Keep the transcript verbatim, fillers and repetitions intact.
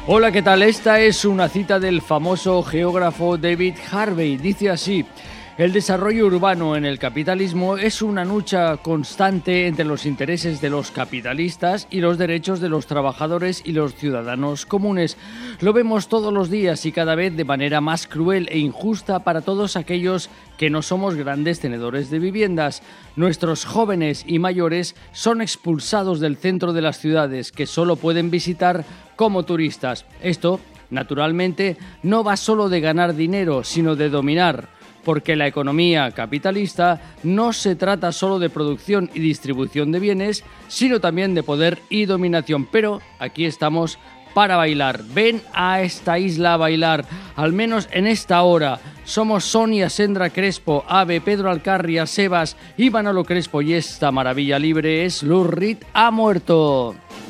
Hola, ¿qué tal? Esta es una cita del famoso geógrafo David Harvey. Dice así: el desarrollo urbano en el capitalismo es una lucha constante entre los intereses de los capitalistas y los derechos de los trabajadores y los ciudadanos comunes. Lo vemos todos los días y cada vez de manera más cruel e injusta para todos aquellos que no somos grandes tenedores de viviendas. Nuestros jóvenes y mayores son expulsados del centro de las ciudades, que solo pueden visitar como turistas. Esto, naturalmente, no va solo de ganar dinero, sino de dominar, porque la economía capitalista no se trata solo de producción y distribución de bienes, sino también de poder y dominación. Pero aquí estamos para bailar. Ven a esta isla a bailar, al menos en esta hora. Somos Sonia, Sendra Crespo, Ave, Pedro Alcarria, Sebas y Manolo Crespo, y esta maravilla libre es Lou Reed ha muerto.